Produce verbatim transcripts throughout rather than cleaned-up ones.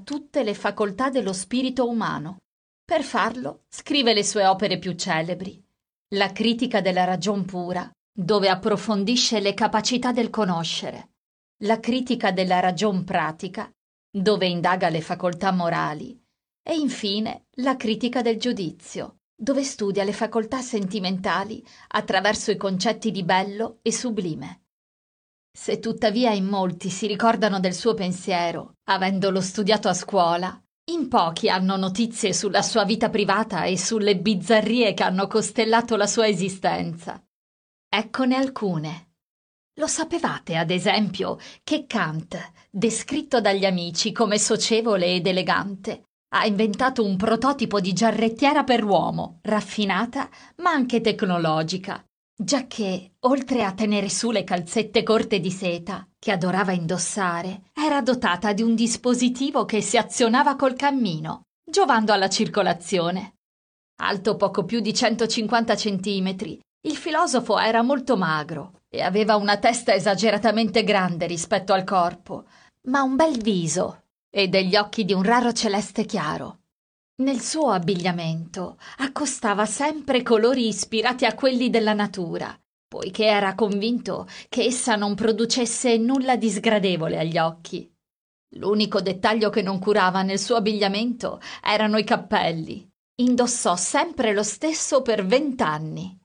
tutte le facoltà dello spirito umano. Per farlo, scrive le sue opere più celebri. La critica della ragion pura, dove approfondisce le capacità del conoscere. La critica della ragion pratica, dove indaga le facoltà morali. E infine la critica del giudizio, dove studia le facoltà sentimentali attraverso i concetti di bello e sublime. Se tuttavia in molti si ricordano del suo pensiero, avendolo studiato a scuola, in pochi hanno notizie sulla sua vita privata e sulle bizzarrie che hanno costellato la sua esistenza. Eccone alcune. Lo sapevate, ad esempio, che Kant, descritto dagli amici come socievole ed elegante, ha inventato un prototipo di giarrettiera per l'uomo, raffinata ma anche tecnologica, giacché, oltre a tenere su le calzette corte di seta, che adorava indossare, era dotata di un dispositivo che si azionava col cammino, giovando alla circolazione. Alto poco più di centocinquanta centimetri, il filosofo era molto magro e aveva una testa esageratamente grande rispetto al corpo, ma un bel viso e degli occhi di un raro celeste chiaro. Nel suo abbigliamento accostava sempre colori ispirati a quelli della natura, poiché era convinto che essa non producesse nulla di sgradevole agli occhi. L'unico dettaglio che non curava nel suo abbigliamento erano i cappelli. Indossò sempre lo stesso per vent'anni.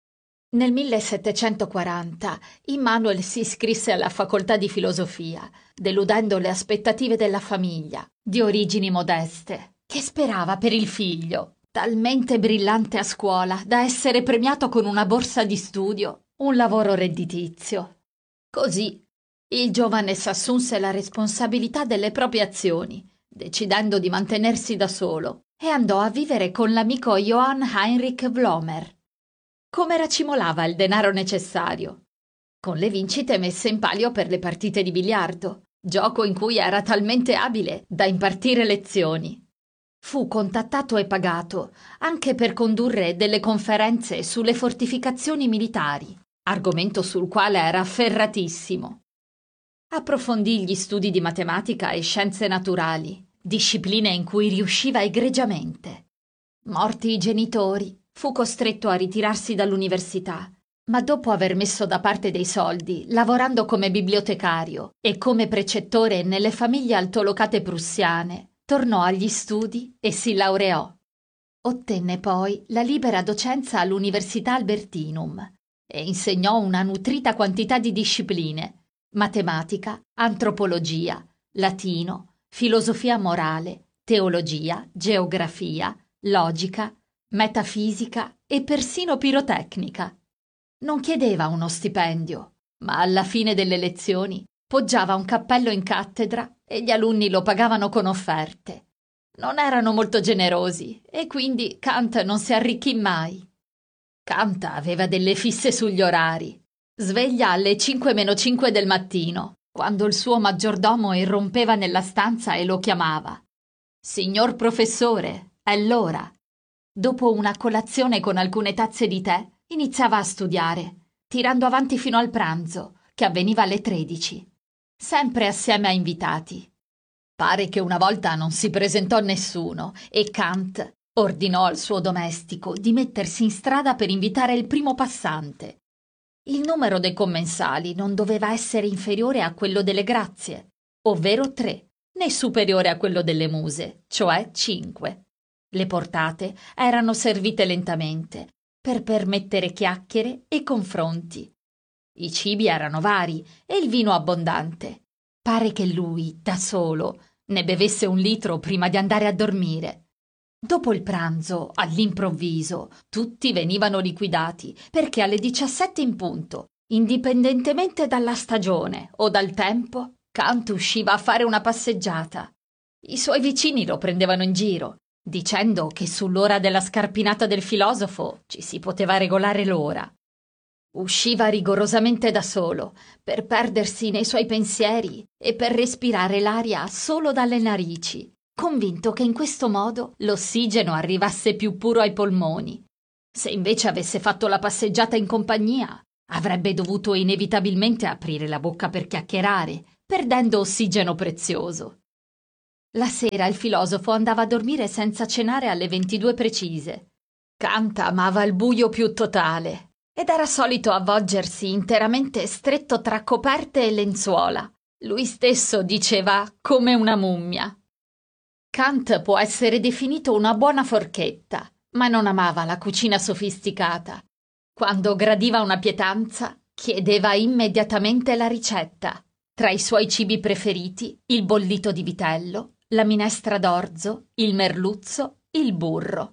Nel millesettecentoquaranta Immanuel si iscrisse alla facoltà di filosofia, deludendo le aspettative della famiglia, di origini modeste, che sperava per il figlio, talmente brillante a scuola da essere premiato con una borsa di studio, un lavoro redditizio. Così il giovane s'assunse la responsabilità delle proprie azioni, decidendo di mantenersi da solo, e andò a vivere con l'amico Johann Heinrich Vlomer. Come racimolava il denaro necessario? Con le vincite messe in palio per le partite di biliardo, gioco in cui era talmente abile da impartire lezioni. Fu contattato e pagato anche per condurre delle conferenze sulle fortificazioni militari, argomento sul quale era ferratissimo. Approfondì gli studi di matematica e scienze naturali, discipline in cui riusciva egregiamente. Morti i genitori, fu costretto a ritirarsi dall'università, ma dopo aver messo da parte dei soldi, lavorando come bibliotecario e come precettore nelle famiglie altolocate prussiane, tornò agli studi e si laureò. Ottenne poi la libera docenza all'Università Albertinum e insegnò una nutrita quantità di discipline: matematica, antropologia, latino, filosofia morale, teologia, geografia, logica, metafisica e persino pirotecnica. Non chiedeva uno stipendio, ma alla fine delle lezioni poggiava un cappello in cattedra e gli alunni lo pagavano con offerte. Non erano molto generosi e quindi Kant non si arricchì mai. Kant aveva delle fisse sugli orari. Sveglia alle cinque meno cinque del mattino, quando il suo maggiordomo irrompeva nella stanza e lo chiamava. «Signor professore, è l'ora». Dopo una colazione con alcune tazze di tè, iniziava a studiare, tirando avanti fino al pranzo, che avveniva alle tredici, sempre assieme a invitati. Pare che una volta non si presentò nessuno e Kant ordinò al suo domestico di mettersi in strada per invitare il primo passante. Il numero dei commensali non doveva essere inferiore a quello delle grazie, ovvero tre, né superiore a quello delle muse, cioè cinque. Le portate erano servite lentamente, per permettere chiacchiere e confronti. I cibi erano vari e il vino abbondante. Pare che lui, da solo, ne bevesse un litro prima di andare a dormire. Dopo il pranzo, all'improvviso, tutti venivano liquidati, perché alle diciassette in punto, indipendentemente dalla stagione o dal tempo, Kant usciva a fare una passeggiata. I suoi vicini lo prendevano in giro, dicendo che sull'ora della scarpinata del filosofo ci si poteva regolare l'ora. Usciva rigorosamente da solo, per perdersi nei suoi pensieri e per respirare l'aria solo dalle narici, convinto che in questo modo l'ossigeno arrivasse più puro ai polmoni. Se invece avesse fatto la passeggiata in compagnia, avrebbe dovuto inevitabilmente aprire la bocca per chiacchierare, perdendo ossigeno prezioso. La sera il filosofo andava a dormire senza cenare alle ventidue precise. Kant amava il buio più totale ed era solito avvolgersi interamente stretto tra coperte e lenzuola. Lui stesso diceva come una mummia. Kant può essere definito una buona forchetta, ma non amava la cucina sofisticata. Quando gradiva una pietanza, chiedeva immediatamente la ricetta. Tra i suoi cibi preferiti, il bollito di vitello, la minestra d'orzo, il merluzzo, il burro.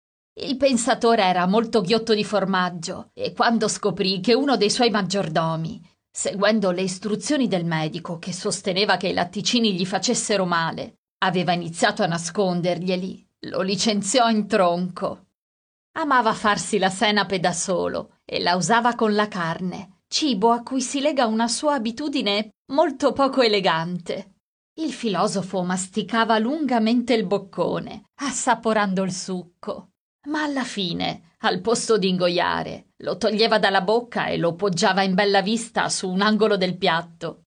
Il pensatore era molto ghiotto di formaggio e quando scoprì che uno dei suoi maggiordomi, seguendo le istruzioni del medico che sosteneva che i latticini gli facessero male, aveva iniziato a nasconderglieli, lo licenziò in tronco. Amava farsi la senape da solo e la usava con la carne, cibo a cui si lega una sua abitudine molto poco elegante. Il filosofo masticava lungamente il boccone, assaporando il succo, ma alla fine, al posto di ingoiare, lo toglieva dalla bocca e lo poggiava in bella vista su un angolo del piatto.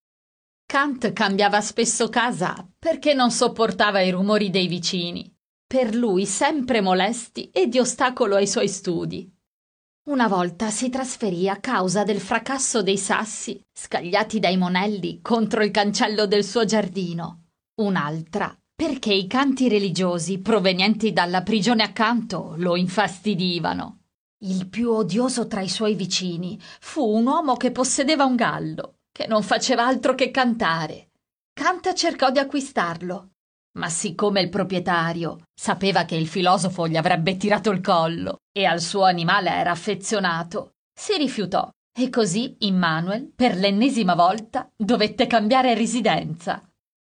Kant cambiava spesso casa perché non sopportava i rumori dei vicini, per lui sempre molesti e di ostacolo ai suoi studi. Una volta si trasferì a causa del fracasso dei sassi scagliati dai monelli contro il cancello del suo giardino, un'altra perché i canti religiosi provenienti dalla prigione accanto lo infastidivano. Il più odioso tra i suoi vicini fu un uomo che possedeva un gallo, che non faceva altro che cantare. Kant cercò di acquistarlo, ma siccome il proprietario sapeva che il filosofo gli avrebbe tirato il collo e al suo animale era affezionato, si rifiutò e così Immanuel, per l'ennesima volta, dovette cambiare residenza.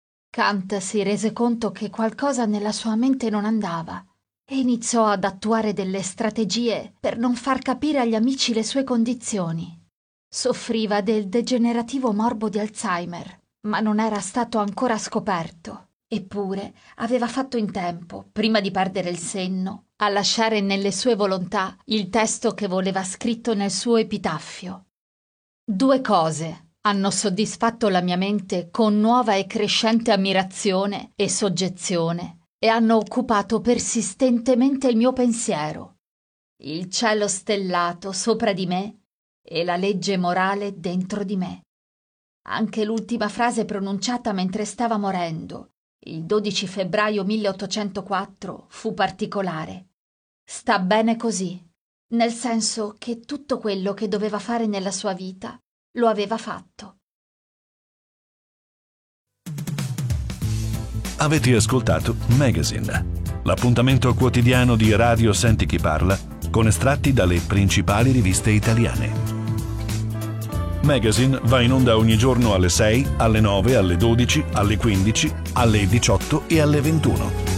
Kant si rese conto che qualcosa nella sua mente non andava e iniziò ad attuare delle strategie per non far capire agli amici le sue condizioni. Soffriva del degenerativo morbo di Alzheimer, ma non era stato ancora scoperto. Eppure aveva fatto in tempo, prima di perdere il senno, a lasciare nelle sue volontà il testo che voleva scritto nel suo epitaffio. Due cose hanno soddisfatto la mia mente con nuova e crescente ammirazione e soggezione e hanno occupato persistentemente il mio pensiero: il cielo stellato sopra di me e la legge morale dentro di me. Anche l'ultima frase pronunciata mentre stava morendo, il dodici febbraio milleottocentoquattro, fu particolare. Sta bene così, nel senso che tutto quello che doveva fare nella sua vita lo aveva fatto. Avete ascoltato Magazine, l'appuntamento quotidiano di Radio Senti Chi Parla con estratti dalle principali riviste italiane. Magazine va in onda ogni giorno alle sei, alle nove, alle dodici, alle quindici, alle diciotto e alle ventuno.